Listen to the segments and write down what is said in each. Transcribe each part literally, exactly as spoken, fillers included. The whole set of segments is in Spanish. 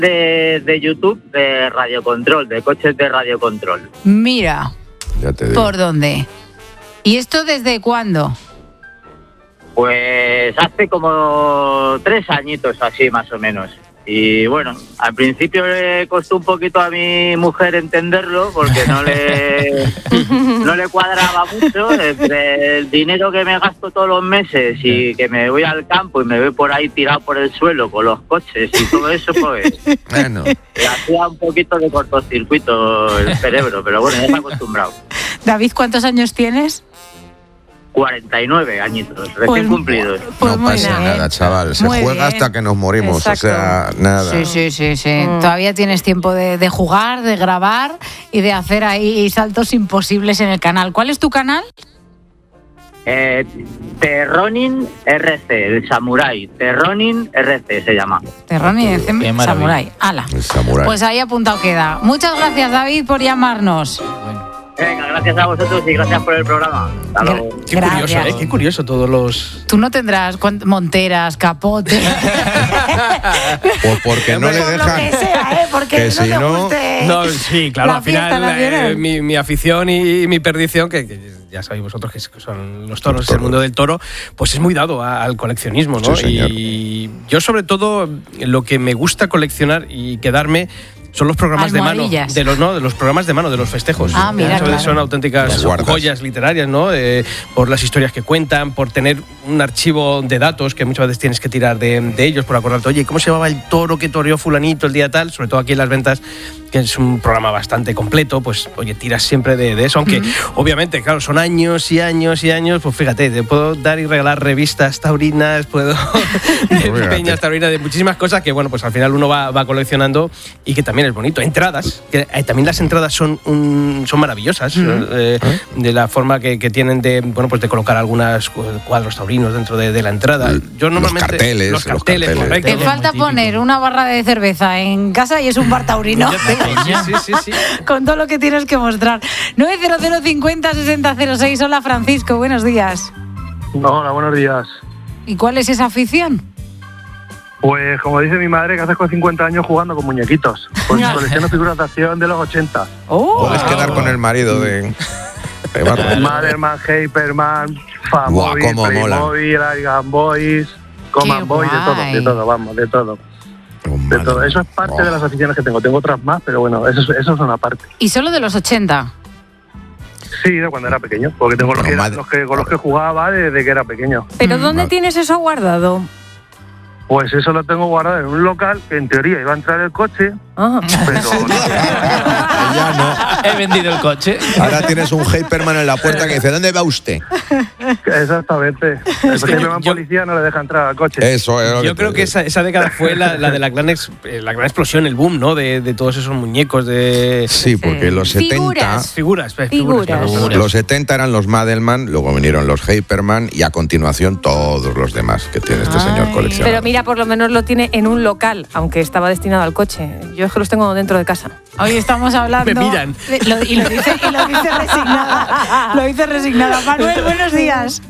de, de YouTube de radiocontrol, de coches de radiocontrol. Mira, Ya te digo. ¿por dónde? ¿Y esto desde cuándo? Pues hace como tres añitos así, más o menos. Y bueno, al principio le costó un poquito a mi mujer entenderlo porque no le no le cuadraba mucho entre el dinero que me gasto todos los meses y que me voy al campo y me voy por ahí tirado por el suelo con los coches y todo eso, pues Bueno, le hacía un poquito de cortocircuito el cerebro, pero bueno, ya está acostumbrado. David, ¿cuántos años tienes? cuarenta y nueve añitos, recién Pues- cumplidos. Pues no muy pasa bien. nada, chaval. Se Muy juega bien. hasta que nos morimos. Exacto. O sea, nada. Sí, sí, sí, sí. Mm. Todavía tienes tiempo de, de jugar, de grabar y de hacer ahí saltos imposibles en el canal. ¿Cuál es tu canal? Eh, Terronin R C, el Samurai. Terronin R C se llama. Terrón y Qué maravilla. Samurai. Ala. El samurái. Pues ahí apuntado queda. Muchas gracias, David, por llamarnos. Venga, gracias a vosotros y gracias por el programa. Hasta luego. Qué Gracias. curioso, ¿eh? Qué curioso todos los... Tú no tendrás cuant- monteras, capotes. Pues porque no le Por lo dejan. que sea, ¿eh? Porque que no si te no- guste No, sí, claro, la al fiesta final nacional. eh, mi, mi afición y, mi perdición, que, que ya sabéis vosotros que son los toros, Los el toros. mundo del toro, pues es muy dado a- al coleccionismo, ¿no? Sí, señor. Y yo sobre todo lo que me gusta coleccionar y quedarme son los programas de mano, Almohadillas. de los no, de los programas de mano, de los festejos. Ah, mira, Eso de- claro. Son auténticas Las guardas. joyas literarias, ¿no? Eh, por las historias que cuentan, por tener un archivo de datos que muchas veces tienes que tirar de, de ellos, por acordarte, oye, ¿cómo se llamaba el toro que toreó fulanito el día tal? Sobre todo aquí en las ventas, que es un programa bastante completo, pues oye, tiras siempre de, de eso, aunque obviamente, claro, son años y años y años, pues fíjate, te puedo dar y regalar revistas taurinas, puedo Fíjate. peñas taurinas, de muchísimas cosas que, bueno, pues al final uno va, va coleccionando y que también es bonito. Entradas, que eh, también las entradas son un- son maravillosas, eh, de la forma que, que tienen de, bueno, pues de colocar algunos cuadros taurinos dentro de, de la entrada. Yo Los normalmente carteles, los los carteles, carteles. correcto. Te Muy falta típico. poner una barra de cerveza en casa y es un bar taurino. Ya tengo, sí, sí, sí, sí. Con todo lo que tienes que mostrar. nueve cero cero cincuenta sesenta cero seis. Hola, Francisco, buenos días. Hola, buenos días. ¿Y cuál es esa afición? Pues como dice mi madre, que haces con cincuenta años jugando con muñequitos. Pues colecciono figuras de acción de los ochenta. Oh, Puedes quedar con el marido de. de Batman. Maderman, Hyperman, Buah, Famobil, cómo Playmobil, Argan Boys, Command Boys, de todo, guay. de todo, vamos, de todo. De Humano. todo. Eso es parte Oh. de las aficiones que tengo. Tengo otras más, pero bueno, eso, es- eso es una parte. y solo de los ochenta. Sí, de cuando era pequeño, porque tengo los Pero que, madre- los que con los que jugaba desde que era pequeño. ¿Pero Mm. dónde Vale. tienes eso guardado? Pues eso lo tengo guardado en un local que en teoría iba a entrar el coche, Ah. pero Ya no. He vendido el coche. Ahora tienes un Hyperman en la puerta que dice: ¿dónde va usted? exactamente. El Es que Hyperman yo- policía no le deja entrar al coche. Eso es lo Yo te creo que digo. esa, esa década fue la, la de la gran, ex- eh, la gran explosión, el boom, ¿no? De, de todos esos muñecos de Sí, porque los setenta. Figuras. figuras. eh, Figuras. perdón, Figuras. Los setenta eran los Madelman, luego vinieron los Hyperman y a continuación todos los demás que tiene este señor Ay. coleccionado. Pero mira, por lo menos lo tiene en un local, aunque estaba destinado al coche. Yo es que los tengo dentro de casa. Hoy estamos hablando. Me miran. de- lo- y lo dice, y lo dice resignada. Lo dice resignada. Manuel, buenos días.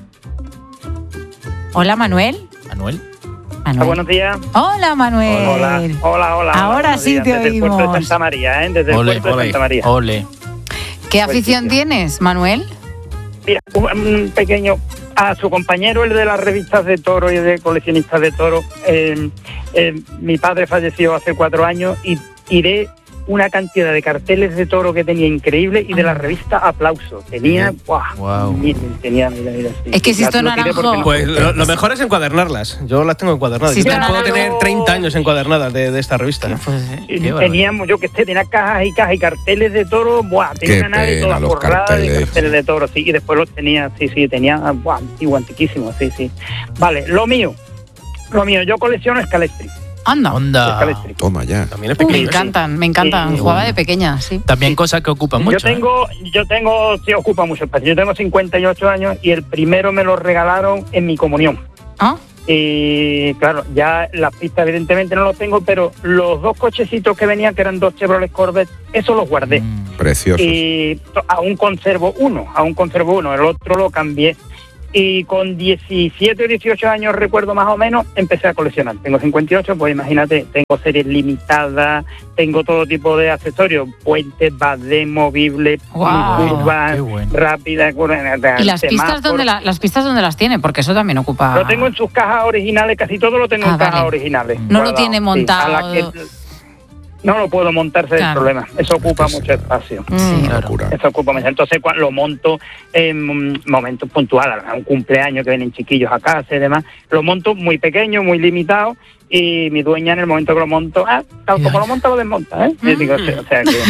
Hola, Manuel. Manuel. Manuel. Buenos días. Hola, Manuel. Hola, hola, hola. Ahora buenos sí días. te Desde el puerto de oímos. Santa María, ¿eh? Desde el Ole, puerto de ole, Santa María. ole. ¿Qué afición Pues sí, tienes, Manuel? Mira, un, un pequeño... A su compañero, el de las revistas de toro y de coleccionistas de toro, eh, eh, mi padre falleció hace cuatro años y tiré una cantidad de carteles de toro que tenía increíble y de la revista Aplauso. Tenía... ¡Buah! Wow. Mira, tenía, mira, mira, sí. Es que si Las- esto lo tiré naranjo- porque no- Pues lo, lo mejor es encuadernarlas. Yo las tengo encuadernadas. Sí, Yo pero puedo no- tener treinta años encuadernadas de, de esta revista. Pues, Y Qué barbaridad. teníamos, yo que sé, tenía cajas y cajas y carteles de toro, buah, tenía Qué una nave pena, toda los forrada de carteles. carteles de toro, sí, y después los tenía, sí, sí, tenía, buah, antiguo, antiquísimo, sí, sí. Vale, lo mío, lo mío, yo colecciono Scalestri, anda. Onda. Scalestri. Toma ya. También es Me pequeño. encantan, me encantan. Sí. Jugaba de pequeña, sí. También cosas que ocupan mucho. Yo tengo, yo tengo, sí, ocupa mucho espacio, yo tengo cincuenta y ocho años y el primero me lo regalaron en mi comunión. ¿Ah? Y claro, ya las pistas evidentemente no los tengo, pero los dos cochecitos que venían, que eran dos Chevrolet Corvette, eso los guardé. Mm. Preciosos. Y aún conservo uno, aún conservo uno, el otro lo cambié. y con diecisiete o dieciocho años, recuerdo más o menos, empecé a coleccionar. Tengo cincuenta y ocho, pues imagínate, tengo series limitadas, tengo todo tipo de accesorios, puentes, badés, movibles, Wow, curvas, bueno. rápidas. ¿Y las pistas, dónde la, las pistas dónde las tiene? Porque eso también ocupa... Lo tengo en sus cajas originales, casi todo lo tengo Ah, en cajas vale. originales. No lo guardado, tiene sí, montado. a la que- No lo puedo montarse Claro. el problema. Eso ocupa Sí. mucho espacio. Sí. Una locura. Eso ocupa mucho. Entonces, cuando lo monto en momentos puntuales, a un cumpleaños que vienen chiquillos a casa y demás, lo monto muy pequeño, muy limitado, y mi dueña en el momento que lo monto, ah, tal como lo monta, lo desmonta, ¿eh? Y digo, o sea, o sea que...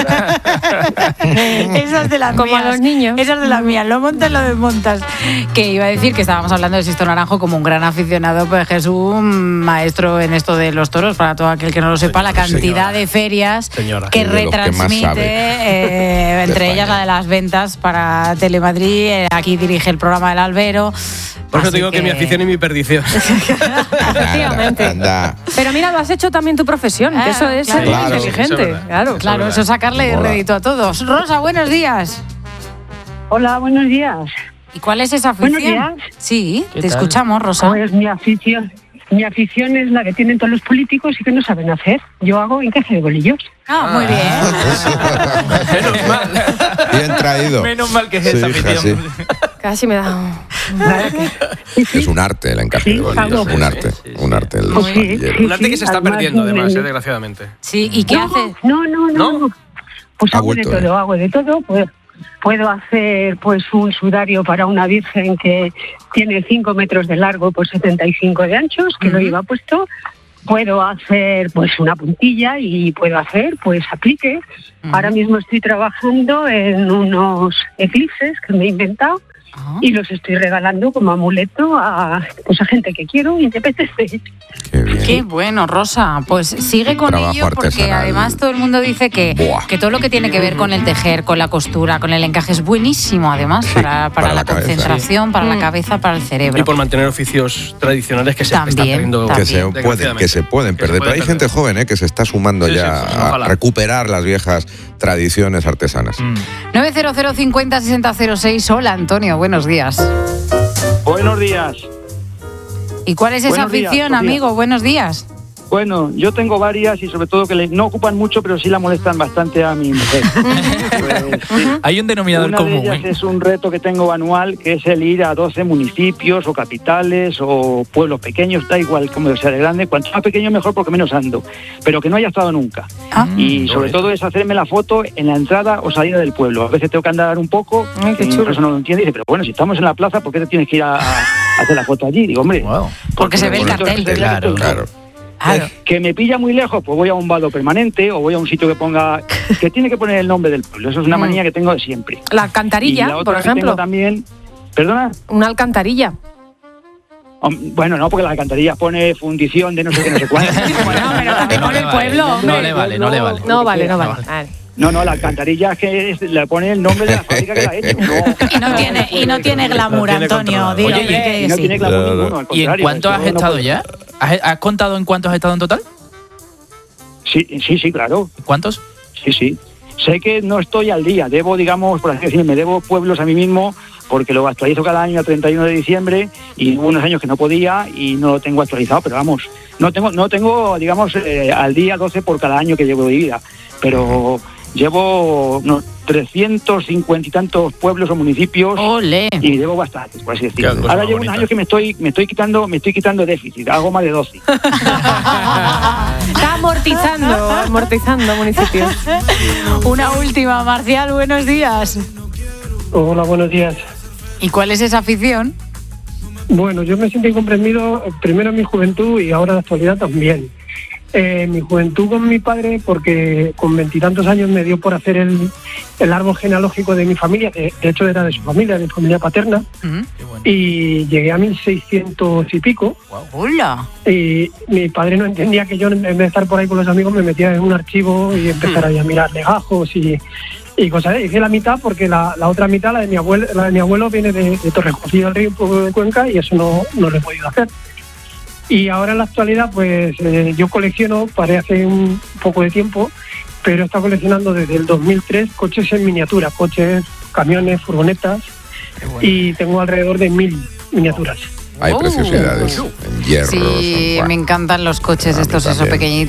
Esa es de las Como a mías. los niños. Esa es de las mías. Lo montas, lo desmontas. Que iba a decir que estábamos hablando de Sisto Naranjo como un gran aficionado, pues Jesús, un maestro en esto de los toros, para todo aquel que no lo sepa, la cantidad Señora. de ferias Señora. que Es de los que más retransmite, sabe eh, de entre ellas España. la de las ventas para Telemadrid. eh, Aquí dirige el programa del Albero. Por eso Así digo que... mi afición y mi perdición. Efectivamente. Anda. Pero mira, lo has hecho también tu profesión, que Ah, eso es claro. ser muy Claro, inteligente. eso es verdad. Claro, Eso Claro, es eso es sacarle Mola. rédito a todos. Rosa, buenos días. Hola, buenos días. ¿Y cuál es esa Buenos afición? días. Sí, ¿Qué te tal? escuchamos, Rosa. Pues mi afición, mi afición es la que tienen todos los políticos y que no saben hacer. Yo hago encaje de bolillos. Ah, muy bien. Menos mal. Bien traído. Menos mal que es Sí, esa hija, afición. Casi me da... Es un arte el encaje Sí, de bolillos. hago. Un arte. Un arte el Muy bien. bolillero. Un arte que se está además, perdiendo, un- además, eh, desgraciadamente. Sí, ¿y qué no, hace? No, no, no. ¿No? Pues Ha hago vuelto, de todo, ¿eh? hago de todo. Puedo, puedo hacer pues un sudario para una virgen que tiene cinco metros de largo por setenta y cinco de anchos, que lo Ujú. lleva puesto. Puedo hacer pues una puntilla y puedo hacer pues apliques. Ujú. Ahora mismo estoy trabajando en unos eclipses que me he inventado Ah. y los estoy regalando como amuleto a, pues, a gente que quiero y me apetece. Qué bien. Qué bueno, Rosa. Pues sigue con Trabajo ello porque artesanal. además todo el mundo dice que, Buah. que todo lo que tiene que ver con el tejer, con la costura, con el encaje es buenísimo además Sí, para, para, para la, la cabeza. concentración, para la Mm. cabeza, para el cerebro. Y por mantener oficios tradicionales que se También, están perdiendo. también. Que se, pueden, que se pueden Que se perder. Pero hay pueden gente perder. joven, ¿eh? Que se está sumando Sí, sí, ya pues, a ojalá. recuperar las viejas tradiciones artesanas. Mm. nueve cero cero cincuenta sesenta cero seis. Hola, Antonio, buenos días. Buenos días. ¿Y cuál es esa Buenos días, afición, Sofía. amigo? Buenos días. Bueno, yo tengo varias y sobre todo que le- no ocupan mucho, pero sí la molestan bastante a mi mujer. Pues, sí. Hay un denominador Una de común. ellas ¿eh? es un reto que tengo anual, que es el ir a doce municipios o capitales o pueblos pequeños, da igual como sea de grande, cuanto más pequeño mejor porque menos ando, pero que no haya estado nunca. Ah. Y sobre bonito. todo es hacerme la foto en la entrada o salida del pueblo. A veces tengo que andar un poco, Ay, qué que chulo. incluso no lo entiende y dice, pero bueno, si estamos en la plaza, ¿por qué te tienes que ir a, a hacer la foto allí? Digo, hombre, Wow. Porque se ve el bonito es cartel. que se vea Claro, que- Claro. Claro. que me pilla muy lejos, pues voy a un vado permanente o voy a un sitio que ponga, que tiene que poner el nombre del pueblo. Eso es una Mm. manía que tengo de siempre. La Y alcantarilla, la otra por que tengo ejemplo. también, ¿perdona? Una alcantarilla. Hom- Bueno, no, porque la alcantarilla pone fundición de no sé qué, no sé cuánto. Bueno, pero también No con le el vale, pueblo, no hombre. le vale, no le vale. No vale, no No vale. vale. Vale. No, no, la alcantarilla es que es- le pone el nombre de la fábrica que la ha hecho. No. Y no tiene, y no tiene glamour, Lo tiene Antonio. controlado. Dilo, Oye, dile y- que Y no sí. tiene glamour Claro. ninguno, al ¿Y en contrario, cuánto eso has no estado puede ya? ser. ¿Has, has contado en cuántos has estado en total? Sí, sí, sí, claro. ¿Cuántos? Sí, sí. Sé que no estoy al día. Debo, digamos, por así decirlo, me debo pueblos a mí mismo porque lo actualizo cada año el treinta y uno de diciembre y hubo unos años que no podía y no lo tengo actualizado, pero vamos, no tengo, no tengo digamos, eh, al día doce por cada año que llevo de vida, pero llevo unos trescientos cincuenta y tantos pueblos o municipios Ole. y llevo bastantes, por así decirlo. Qué cosa Ahora más llevo unos bonita. años que me estoy, me estoy quitando, me estoy quitando déficit, hago más de doce. Está amortizando, amortizando municipios. Una última, Marcial, buenos días. Hola, buenos días. ¿Y cuál es esa afición? Bueno, yo me siento incomprendido eh, primero en mi juventud y ahora en la actualidad también. Eh, en mi juventud con mi padre, porque con veintitantos años me dio por hacer el, el árbol genealógico de mi familia, que de hecho era de su familia, de mi familia paterna, ¿Mm? y llegué a mil seiscientos y pico. Hola. Y mi padre no entendía que yo, en vez de estar por ahí con los amigos, me metía en un archivo y empezar ahí a mirar legajos y, y cosas. Hice la mitad porque la, la otra mitad, la de mi abuelo, la de mi abuelo viene de, de Torrejón del Río, un poco de Cuenca, y eso no, no lo he podido hacer. Y ahora en la actualidad, pues eh, yo colecciono, paré hace un poco de tiempo, pero he estado coleccionando desde el dos mil tres coches en miniatura, coches, camiones, furgonetas, y tengo alrededor de mil miniaturas. Hay Oh. preciosidades en hierro. Sí, me encantan los coches A mí estos, esos también. pequeñitos.